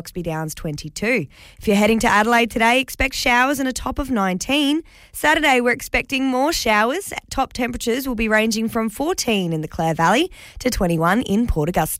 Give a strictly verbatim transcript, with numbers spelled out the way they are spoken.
Roxby Downs twenty-two. If you're heading to Adelaide today, expect showers and a top of nineteen. Saturday, we're expecting more showers. Top temperatures will be ranging from fourteen in the Clare Valley to twenty-one in Port Augusta.